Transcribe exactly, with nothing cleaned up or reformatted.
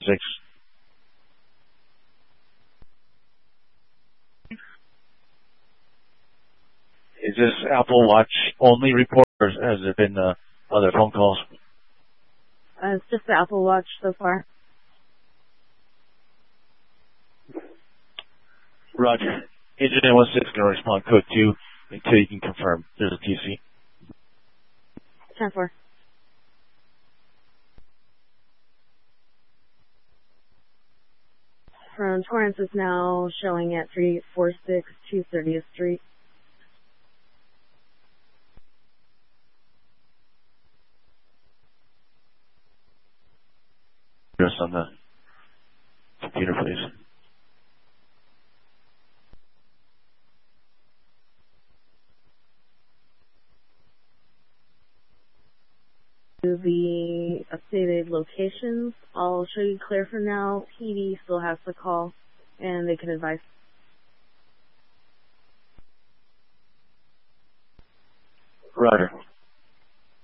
six. Is this Apple Watch only report, or has there been uh, other phone calls? Uh, it's just the Apple Watch so far. Roger. Agent one six is going to respond code two until you can confirm there's a T C. ten four. From Torrance is now showing at three four six two thirtieth Street. Address on the computer, please. The updated locations, I'll show you clear for now. P D still has to call, and they can advise. Roger.